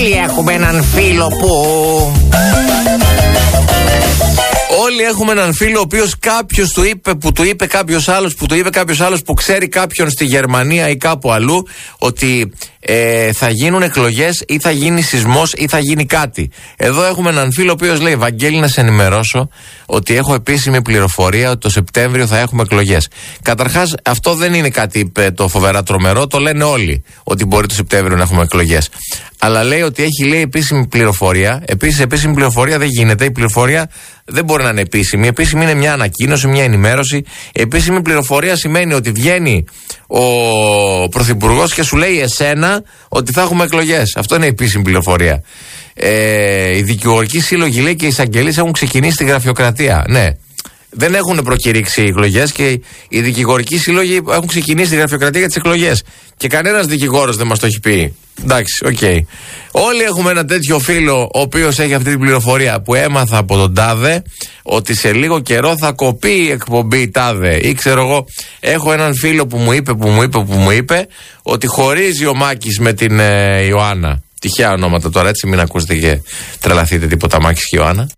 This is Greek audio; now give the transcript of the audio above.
Όλοι έχουμε έναν φίλο Όλοι έχουμε έναν φίλο ο οποίος κάποιος του είπε, που του είπε κάποιος άλλος, που ξέρει κάποιον στη Γερμανία ή κάπου αλλού, ότι θα γίνουν εκλογές ή θα γίνει σεισμός ή θα γίνει κάτι. Εδώ έχουμε έναν φίλο ο οποίος λέει: Βαγγέλη, να σε ενημερώσω ότι έχω επίσημη πληροφορία ότι το Σεπτέμβριο θα έχουμε εκλογές. Καταρχάς, αυτό δεν είναι κάτι το φοβερά τρομερό, το λένε όλοι ότι μπορεί το Σεπτέμβριο να έχουμε εκλογές. Αλλά λέει ότι έχει επίσημη πληροφορία. Επίσης, επίσημη πληροφορία δεν γίνεται. Η πληροφορία δεν μπορεί να είναι επίσημη. Επίσημη είναι μια ανακοίνωση, μια ενημέρωση. Επίσημη πληροφορία σημαίνει ότι βγαίνει ο Πρωθυπουργός και σου λέει εσένα ότι θα έχουμε εκλογές. Αυτό είναι επίσημη πληροφορία. Οι δικηγορικοί σύλλογοι, λέει, και οι εισαγγελείς έχουν ξεκινήσει τη γραφειοκρατία. Ναι. Δεν έχουν προκηρύξει οι εκλογές και οι δικηγορικοί σύλλογοι έχουν ξεκινήσει τη γραφειοκρατία για τις εκλογές. Και κανένας δικηγόρος δεν μας το έχει πει. Εντάξει, οκ. Όλοι έχουμε ένα τέτοιο φίλο ο οποίος έχει αυτή την πληροφορία, που έμαθα από τον τάδε ότι σε λίγο καιρό θα κοπεί η εκπομπή τάδε. Ή ξέρω εγώ, έχω έναν φίλο που μου είπε ότι χωρίζει ο Μάκης με την Ιωάννα. Τυχαία ονόματα τώρα, έτσι, μην ακούσετε και τρελαθείτε τίποτα Μάκης και Ιωάννα.